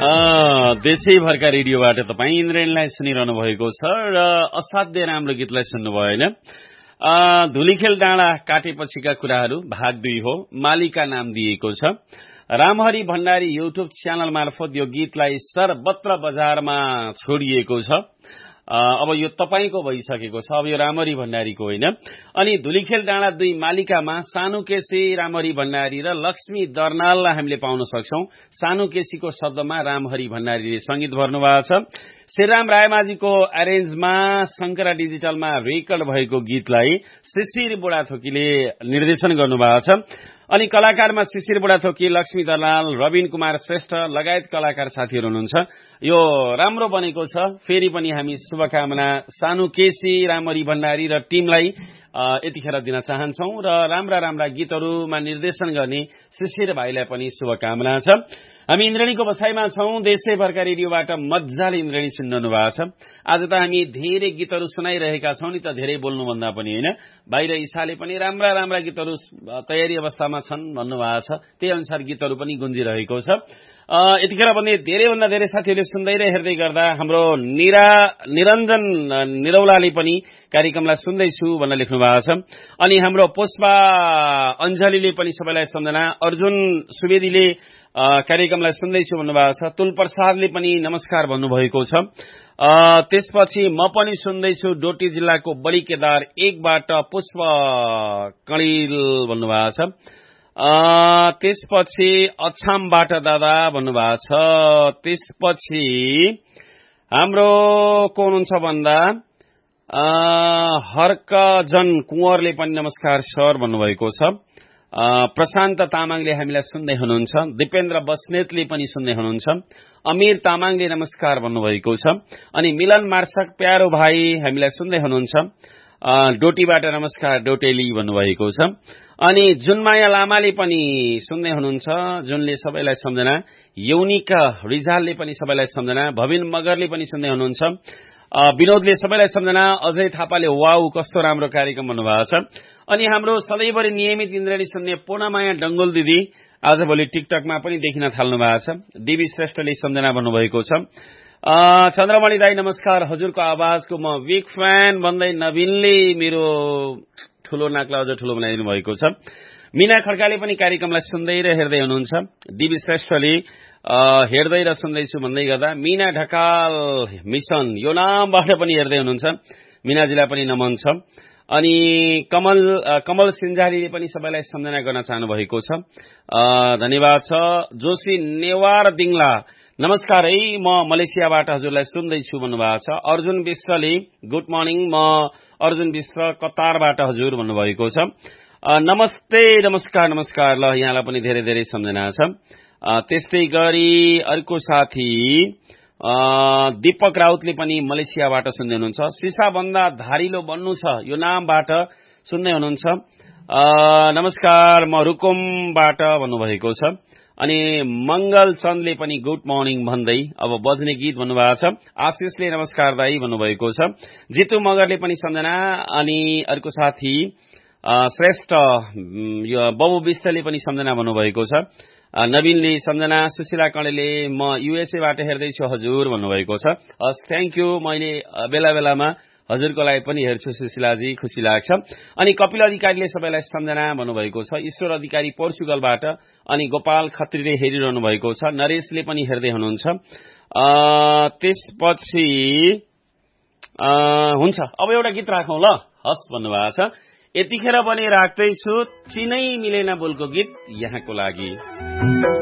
देशैभरका रेडियोबाट तपाईँ इन्द्रेणीलाई सुनिरहनु भएको छ र असाध्य राम्रो गीतलाई सुन्नुभयो होइन। धुलीखेल डाँडा काटेपछिका कुराहरू भाग 2 हो। मालिका नाम दिएको छ। रामहरि भण्डारी युट्युब च्यानल मार्फत यो गीतलाई सर्वत्र बजारमा छोडिएको छ। अब यो तपाईको भइसकेको छ। अब यो रामहरि भण्डारीको होइन। अनि धुलीखेल डाँडा 2 मालिकामा सानु केसी, रामहरि भण्डारी र लक्ष्मी दर्नाललाई हामीले पाउन सक्छौं। सानु केसीको शब्दमा रामहरि भण्डारीले संगीत भर्नुभएको छ। श्रीराम रायमाझीको एरेन्जमा शंकरा डिजिटलमा रेकर्ड भएको गीतलाई शिशिर बुढाथोकीले निर्देशन गर्नुभएको छ। अनि कलाकारमा शिशिर बुढाथोकी, लक्ष्मी दर्नाल, रविन कुमार श्रेष्ठ लगायत कलाकार साथीहरू हुनुहुन्छ। यो राम्रो बनेको छ। फेरि पनि हामी शुभकामना सानु केसी, रामहरि भण्डारी र टिमलाई यतिखेर दिन चाहन्छौं र राम्रा राम्रा गीतहरूमा निर्देशन गर्ने शिशिर भाइलाई पनि शुभकामना छ। हामी इन्द्रेणीको बसाईमा छौं। देशैभरका रेडियोबाट मजाले इन्द्रेणी सुन्नु भएको छ। आज त हामी धेरै गीतहरू सुनाइरहेका छौं नि त, धेरै बोल्नुभन्दा पनि होइन। बाहिर ईसाले पनि राम्रा राम्रा गीतहरू तयारी अवस्थामा छन् भन्नुभएको छ। त्यही अनुसार गीतहरू पनि गुन्जिरहेको छ। यतिखेर भने धेरैभन्दा धेरै साथीहरूले सुन्दै र हेर्दै गर्दा हाम्रो निरञ्जन निरौलाले पनि कार्यक्रमलाई सुन्दैछु भनेर लेख्नु भएको छ। अनि हाम्रो पुष्पा अञ्जलीले पनि सबैलाई सम्झना, अर्जुन सुवेदीले कार्यक्रमलाई सुन्दैछु भन्नुभएको छ। तुल प्रसादले पनि नमस्कार भन्नुभएको छ। त्यसपछि म पनि सुन्दैछु डोटी जिल्लाको बडी केदार 1 बाट पुष्प कणिल भन्नुभएको छ। त्यसपछि अछामबाट दादा भन्नुभएको छ। त्यसपछि हाम्रो को हुनुहुन्छ भन्दा हर्कजन कुँवरले पनि नमस्कार सर भन्नुभएको छ। प्रशान्त तामाङले हामीलाई सुन्दै हुनुहुन्छ। दिपेन्द्र बस्नेतले पनि सुन्दै हुनुहुन्छ। अमीर तामाङले नमस्कार भन्नुभएको छ। अनि मिलन मार्सक प्यारो भाइ हामीलाई सुन्दै हुनुहुन्छ। डोटीबाट नमस्कार डोटेली भन्नुभएको छ। अनि जुनमाया लामाले पनि सुन्दै हुनुहुन्छ। जुनले सबैलाई सम्झना। यौनिका रिजालले पनि सबैलाई सम्झना। भविन मगरले पनि सुन्दै हुनुहुन्छ। विनोदले सबैलाई सम्झना। अजय थापाले वाउ कस्तो राम्रो कार्यक्रम भन्नुभएको छ। अनि हाम्रो सधैँभरि नियमित इन्द्रेणी सुन्ने पूर्णमाया डंगोल दिदी आजभोलि टिकटकमा पनि देखिन थाल्नु भएको छ। देवी श्रेष्ठले सम्झना भन्नुभएको छ। चन्द्रमणि दाई नमस्कार, हजुरको आवाजको म बिग फ्यान भन्दै नवीनले मेरो ठूलो नाकलाई अझ ठूलो बनाइदिनु भएको छ। मीना खड्काले पनि कार्यक्रमलाई सुन्दै र हेर्दै हुनुहुन्छ। देवी श्रेष्ठले हेर्दै र सुन्दैछु भन्दै गर्दा मीना ढकाल मिशन यो नामबाट पनि हेर्दै हुनुहुन्छ। मीनाजीलाई पनि नमन छ। अनि कमल सिन्जारीले पनि सबैलाई सम्झना गर्न चाहनु भएको छ। धन्यवाद छ। जोशी नेवार दिङला नमस्कार है, म मलेसियाबाट हजुरलाई सुन्दैछु भन्नुभएको छ। अर्जुन विश्वले गुड मर्निङ, म अर्जुन विश्व कतारबाट हजुर भन्नुभएको छ। नमस्ते नमस्कार नमस्कार, ल यहाँलाई पनि धेरै धेरै सम्झना छ। त्यस्तै गरी अर्को साथी दीपक राउतले पनि मलेसियाबाट सुन्दै हुनुहुन्छ। सिसाभन्दा धारिलो बन्नु छ यो नामबाट सुन्दै हुनुहुन्छ। नमस्कार, म रुकुमबाट भन्नुभएको छ। अनि मंगल चन्दले पनि गुड मर्निङ भन्दै अब बज्ने गीत भन्नुभएको छ। आशिषले नमस्कार दाई भन्नुभएको छ। जितु मगरले पनि सम्झना। अनि अर्को साथी श्रेष्ठ यो बबु विष्टले पनि सम्झना भन्नुभएको छ। नवीनले सम्झना। सुशीला कणेले म युएसए बाट हेर्दैछु हजुर भन्नुभएको छ। थ्यांक यू, मैले बेला बेलामा हजुरको लागि पनि हेर्छु सुशीलाजी, खुसी लाग्छ। अनि कपिल अधिकारीले सबैलाई सम्झना भन्नुभएको छ। ईश्वर अधिकारी पोर्चुगलबाट। अनि गोपाल खत्रीले हेरिरहनु भएको छ। नरेशले पनि हेर्दै हुनुहुन्छ। त्यसपछि हुन्छ, अब एउटा गीत राखौं ल, हस् भन्नुभएको छ। यतिखेर पनि राख्दैछु चिनै मिलेन बोलको गीत यहाँको लागि।